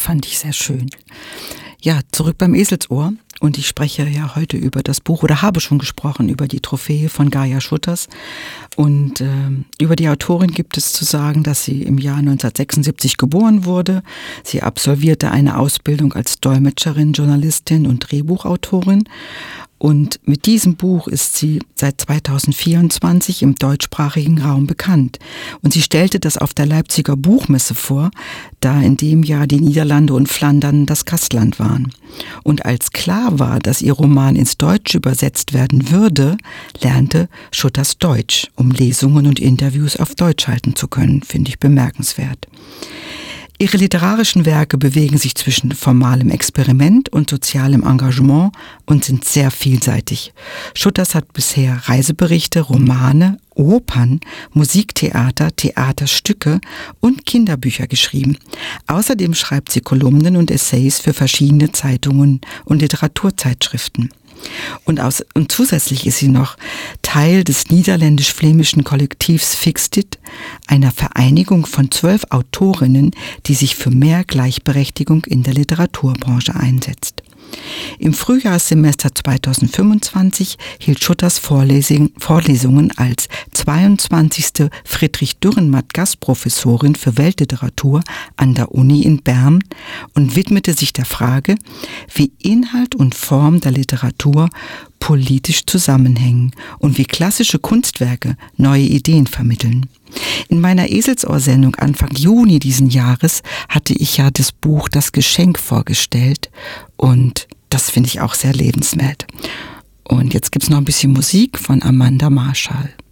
fand ich sehr schön. Ja, zurück beim Eselsohr. Und ich spreche ja heute über das Buch oder habe schon gesprochen über die Trophäe von Gaja Schutters. Und über die Autorin gibt es zu sagen, dass sie im Jahr 1976 geboren wurde. Sie absolvierte eine Ausbildung als Dolmetscherin, Journalistin und Drehbuchautorin. Und mit diesem Buch ist sie seit 2024 im deutschsprachigen Raum bekannt. Und sie stellte das auf der Leipziger Buchmesse vor, da in dem Jahr die Niederlande und Flandern das Gastland waren. Und als klar war, dass ihr Roman ins Deutsche übersetzt werden würde, lernte Schutters Deutsch, um Lesungen und Interviews auf Deutsch halten zu können, finde ich bemerkenswert. Ihre literarischen Werke bewegen sich zwischen formalem Experiment und sozialem Engagement und sind sehr vielseitig. Schutters hat bisher Reiseberichte, Romane, Opern, Musiktheater, Theaterstücke und Kinderbücher geschrieben. Außerdem schreibt sie Kolumnen und Essays für verschiedene Zeitungen und Literaturzeitschriften. Und zusätzlich ist sie noch Teil des niederländisch-flämischen Kollektivs Fixtit, einer Vereinigung von 12 Autorinnen, die sich für mehr Gleichberechtigung in der Literaturbranche einsetzt. Im Frühjahrssemester 2025 hielt Schutters Vorlesungen als 22. Friedrich-Dürrenmatt-Gastprofessorin für Weltliteratur an der Uni in Bern und widmete sich der Frage, wie Inhalt und Form der Literatur politisch zusammenhängen und wie klassische Kunstwerke neue Ideen vermitteln. In meiner Eselsohr-Sendung Anfang Juni diesen Jahres hatte ich ja das Buch Das Geschenk vorgestellt und das finde ich auch sehr lebenswert. Und jetzt gibt's noch ein bisschen Musik von Amanda Marshall.